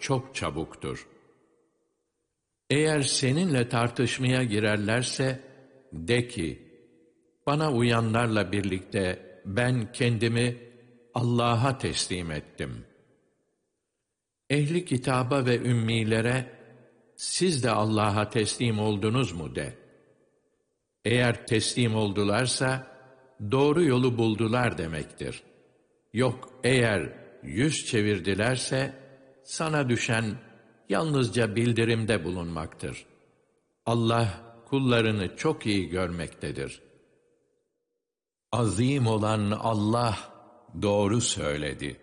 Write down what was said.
çok çabuktur. Eğer seninle tartışmaya girerlerse, de ki, bana uyanlarla birlikte ben kendimi Allah'a teslim ettim. Ehli kitaba ve ümmilere, siz de Allah'a teslim oldunuz mu de. Eğer teslim oldularsa, doğru yolu buldular demektir. Yok eğer yüz çevirdilerse, sana düşen yalnızca bildirimde bulunmaktır. Allah kullarını çok iyi görmektedir. Azim olan Allah doğru söyledi.